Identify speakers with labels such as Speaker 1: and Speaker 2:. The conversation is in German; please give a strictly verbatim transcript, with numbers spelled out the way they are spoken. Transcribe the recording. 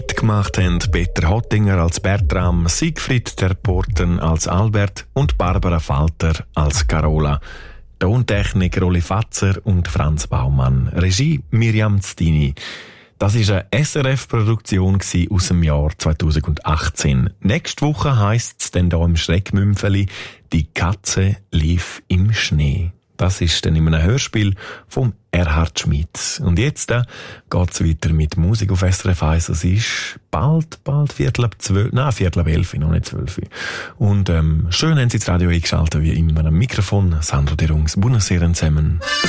Speaker 1: Mitgemacht haben Peter Hottinger als Bertram, Siegfried Terporten als Albert und Barbara Falter als Carola. Tontechnik Rolli Fatzer und Franz Baumann. Regie Miriam Zdini. Das war eine S R F-Produktion aus dem Jahr zweitausendachtzehn. Nächste Woche heisst es dann hier im Schreckmümpfeli «Die Katze lief im Schnee». Das ist dann in einem Hörspiel vom Erhard Schmidt. Und jetzt äh, geht's weiter mit Musik auf S R F eins. Es ist bald, bald Viertel ab zwölf, nein, Viertel ab elf, noch nicht zwölf. Und ähm, schön haben Sie das Radio eingeschaltet, wie immer am Mikrofon. Sandro Derungs, Buonasera zusammen.